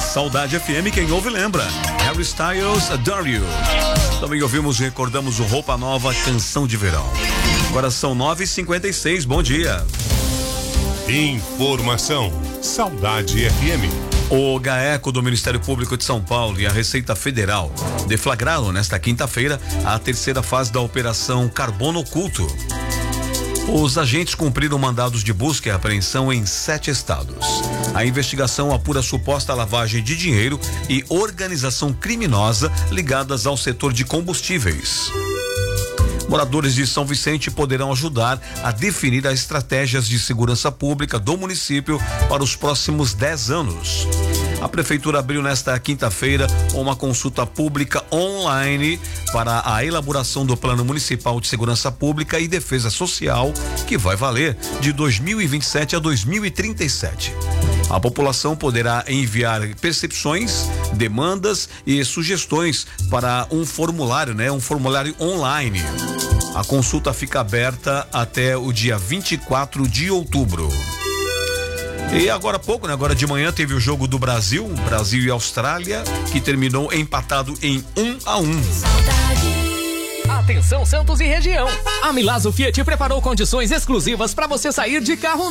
Saudade FM, quem ouve lembra. Harry Styles, Adore You. Também ouvimos e recordamos o Roupa Nova, Canção de Verão. Agora são 9h56, bom dia. Informação, Saudade FM. O GAECO do Ministério Público de São Paulo e a Receita Federal deflagraram nesta quinta-feira a terceira fase da Operação Carbono Oculto. Os agentes cumpriram mandados de busca e apreensão em 7 estados. A investigação apura suposta lavagem de dinheiro e organização criminosa ligadas ao setor de combustíveis. Moradores de São Vicente poderão ajudar a definir as estratégias de segurança pública do município para os próximos 10 anos. A prefeitura abriu nesta quinta-feira uma consulta pública online para a elaboração do Plano Municipal de Segurança Pública e Defesa Social, que vai valer de 2027 a 2037. A população poderá enviar percepções, demandas e sugestões para um formulário, um formulário online. A consulta fica aberta até o dia 24 de outubro. E agora há pouco, agora de manhã teve o jogo do Brasil e Austrália, que terminou empatado em 1-1. Atenção, Santos e região. A Milazzo Fiat preparou condições exclusivas para você sair de carro